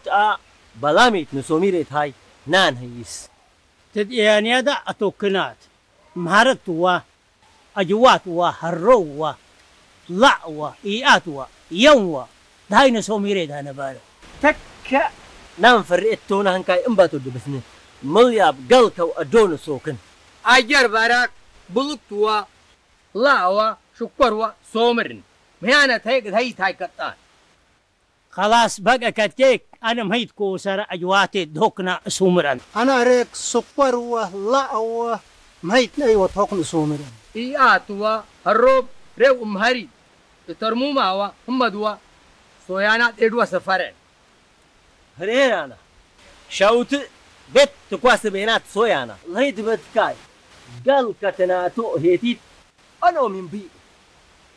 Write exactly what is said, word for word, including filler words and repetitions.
آ بلاميت نسوميريت هاي نان هيس تدياني دا أتوكنات مهارتوا أجواتوا هروا لعوا إياتوا يووا دهاي نسوميريت هانا بالا تكا نان فرقت تونا هنكاي امباتو دبسني ملياب قلقا وأدون سوكن أجر باراك بلوكتوا لاوا شكروا سومرن مهانة هيك هي تاي كتان خلاص بقى كتيك أنا مهيت كوسر أجواتي دوكنا سومران أنا ريك سكر لا مهيت ناي وتوكن سومران إياتوا الروب ريو أمهري ترموما وا هم دوا سويانا إدوا سفرين هرير أنا شاوت بيت تقواس بينات سويانا لهيد بتكاي قلقا تناتو هيتيت أنا من بي